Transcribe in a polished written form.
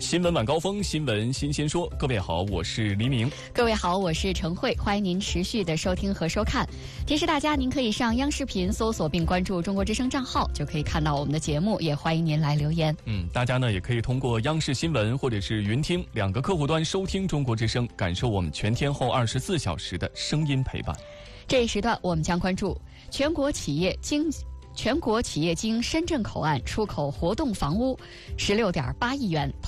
新闻晚高峰，新闻新鲜说。各位好，我是黎明。 各位好，我是陈慧，欢迎您持续的收听和收看。提示大家，您可以上央视频搜索并关注中国之声账号，就可以看到我们的节目，也欢迎您来留言。 大家呢也可以通过央视新闻或者是云听两个客户端收听中国之声，感受我们全天候24小时的声音陪伴。 这一时段我们将关注全国企业经深圳口岸出口活动房屋16.8亿元